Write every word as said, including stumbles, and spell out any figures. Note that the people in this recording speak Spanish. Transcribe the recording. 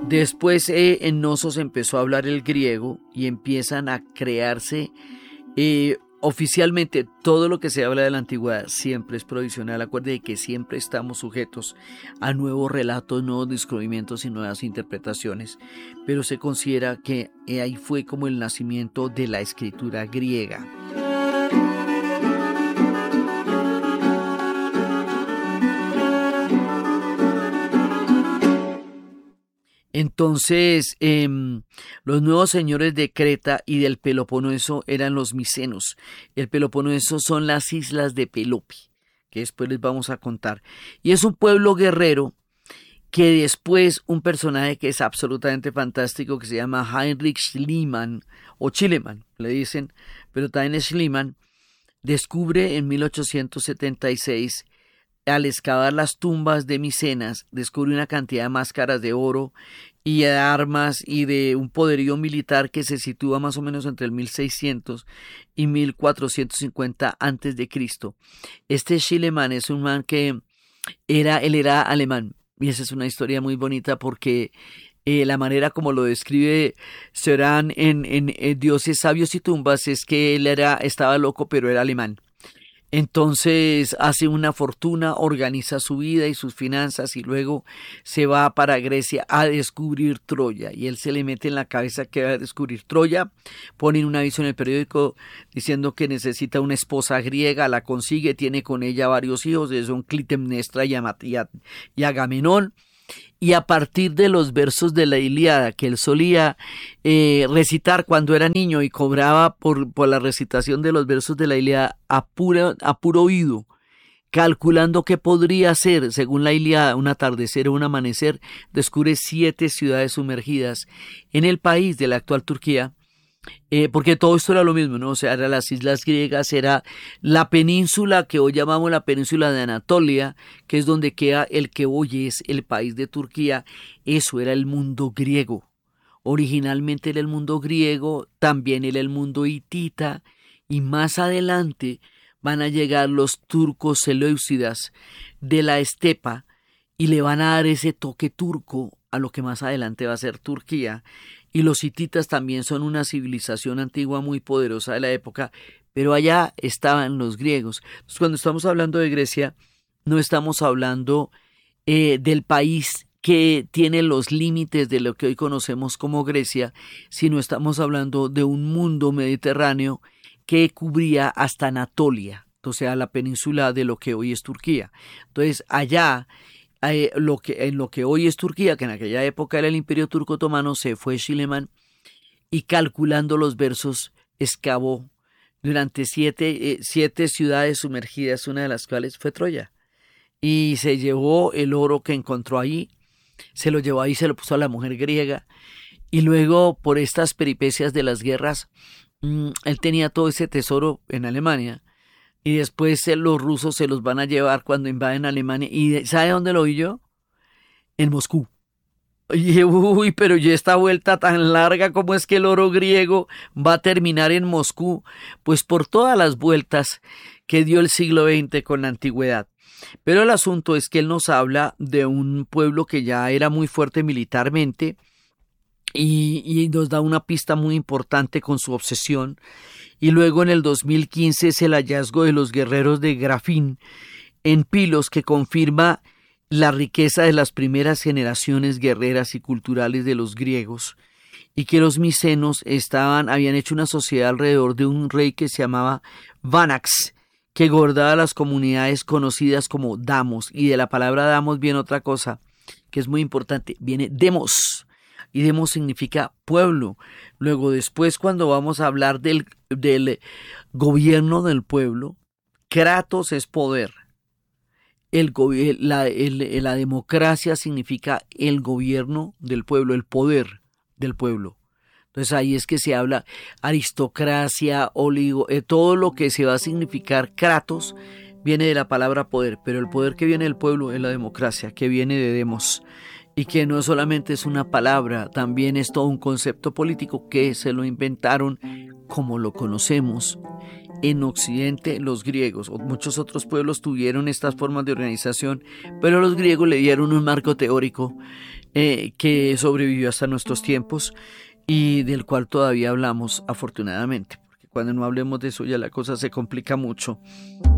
Después eh, en Knossos empezó a hablar el griego y empiezan a crearse eh, oficialmente todo lo que se habla de la antigüedad siempre es provisional. Acuérdense que siempre estamos sujetos a nuevos relatos, nuevos descubrimientos y nuevas interpretaciones, pero se considera que eh, ahí fue como el nacimiento de la escritura griega. Entonces, eh, los nuevos señores de Creta y del Peloponeso eran los micenos. El Peloponeso son las islas de Pelopi, que después les vamos a contar. Y es un pueblo guerrero que después un personaje que es absolutamente fantástico, que se llama Heinrich Schliemann, o Schliemann, le dicen, pero también es Schliemann, descubre en mil ochocientos setenta y seis, al excavar las tumbas de Micenas, descubre una cantidad de máscaras de oro y de armas y de un poderío militar que se sitúa más o menos entre el mil seiscientos y mil cuatrocientos cincuenta antes de Cristo. Este Schliemann es un man que era, él era alemán, y esa es una historia muy bonita porque eh, la manera como lo describe Serán en, en, en Dioses, Sabios y Tumbas es que él era, estaba loco pero era alemán. Entonces hace una fortuna, organiza su vida y sus finanzas y luego se va para Grecia a descubrir Troya. Y él se le mete en la cabeza que va a descubrir Troya. Ponen un aviso en el periódico diciendo que necesita una esposa griega, la consigue, tiene con ella varios hijos, son Clitemnestra y Agamenón. Y a partir de los versos de la Ilíada que él solía eh, recitar cuando era niño y cobraba por, por la recitación de los versos de la Ilíada a, pura, a puro oído, calculando qué podría ser, según la Ilíada, un atardecer o un amanecer, descubre siete ciudades sumergidas en el país de la actual Turquía. Eh, porque todo esto era lo mismo, ¿no? O sea, eran las islas griegas, era la península que hoy llamamos la península de Anatolia, que es donde queda el que hoy es el país de Turquía. Eso era el mundo griego. Originalmente era el mundo griego, también era el mundo hitita, y más adelante van a llegar los turcos seleucidas de la estepa y le van a dar ese toque turco a lo que más adelante va a ser Turquía. Y los hititas también son una civilización antigua muy poderosa de la época, pero allá estaban los griegos. Entonces, cuando estamos hablando de Grecia, no estamos hablando eh, del país que tiene los límites de lo que hoy conocemos como Grecia, sino estamos hablando de un mundo mediterráneo que cubría hasta Anatolia, o sea, la península de lo que hoy es Turquía. Entonces, allá... Eh, lo que, en lo que hoy es Turquía, que en aquella época era el Imperio Turco Otomano, se fue Schliemann y calculando los versos excavó durante siete, eh, siete ciudades sumergidas, una de las cuales fue Troya, y se llevó el oro que encontró ahí, se lo llevó ahí, se lo puso a la mujer griega, y luego por estas peripecias de las guerras, mmm, él tenía todo ese tesoro en Alemania. Y después los rusos se los van a llevar cuando invaden Alemania. ¿Y sabe dónde lo vi yo? En Moscú. Y dije, uy, pero ya esta vuelta tan larga, ¿cómo es que el oro griego va a terminar en Moscú? Pues por todas las vueltas que dio el siglo veinte con la antigüedad. Pero el asunto es que él nos habla de un pueblo que ya era muy fuerte militarmente y, y nos da una pista muy importante con su obsesión. Y luego en el dos mil quince es el hallazgo de los guerreros de Grafín en Pilos que confirma la riqueza de las primeras generaciones guerreras y culturales de los griegos y que los micenos estaban, habían hecho una sociedad alrededor de un rey que se llamaba Vanax, que gobernaba las comunidades conocidas como Damos, y de la palabra Damos viene otra cosa que es muy importante, viene Demos. Y Demos significa pueblo. Luego después cuando vamos a hablar del, del gobierno del pueblo, Kratos es poder. El, la, el, la democracia significa el gobierno del pueblo, el poder del pueblo. Entonces ahí es que se habla aristocracia, oligo, eh, todo lo que se va a significar Kratos viene de la palabra poder, pero el poder que viene del pueblo es la democracia, que viene de Demos. Y que no solamente es una palabra, también es todo un concepto político que se lo inventaron como lo conocemos en Occidente los griegos, o muchos otros pueblos tuvieron estas formas de organización, pero los griegos le dieron un marco teórico eh, que sobrevivió hasta nuestros tiempos y del cual todavía hablamos, afortunadamente, porque cuando no hablemos de eso ya la cosa se complica mucho.